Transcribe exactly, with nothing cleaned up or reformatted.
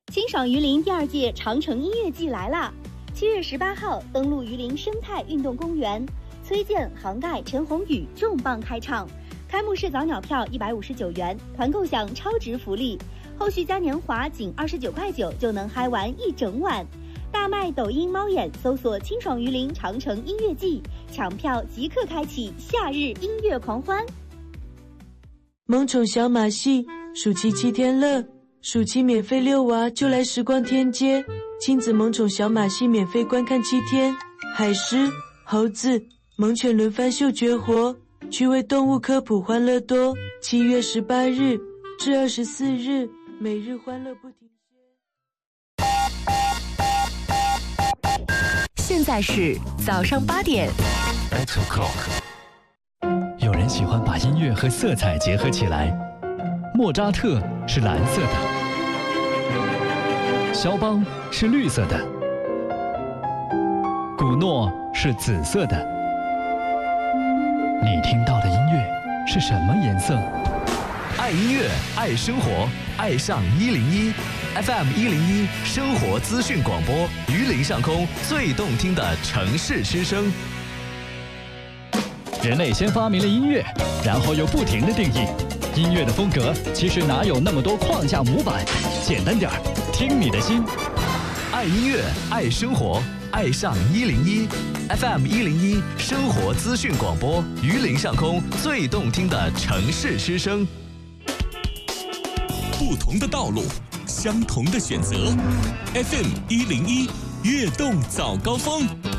清爽榆林第二届长城音乐季来啦！七月十八号登陆榆林生态运动公园，崔健、杭盖、陈鸿宇重磅开唱。开幕式早鸟票一百五十九元，团购享超值福利，后续嘉年华仅二十九块九就能嗨完一整晚。大麦抖音猫眼搜索清爽榆林长城音乐季，抢票即刻开启夏日音乐狂欢。 萌宠小马戏，暑期七天乐。暑期免费遛娃就来时光天街，亲子萌宠小马戏免费观看七天，海狮、猴子、猛犬轮番秀绝活，趣味动物科普欢乐多。七月十八日至二十四日，每日欢乐不停歇。 现在是早上八点。 Eight o'clock。有人喜欢把音乐和色彩结合起来。莫扎特是蓝色的，肖邦是绿色的，古诺是紫色的。你听到的音乐是什么颜色？ 爱音乐，爱生活，爱上一零一 F M 一零一生活资讯广播，榆林上空最动听的城市之声。 人类先发明了音乐，然后又不停地定义。音乐的风格其实哪有那么多框架模板，简单点儿，听你的心。 爱音乐，爱生活，爱上一零一 F M 一零一生活资讯广播，榆林上空最动听的城市之声。 不同的道路，相同的选择 ，F M 一零一悦动早高峰。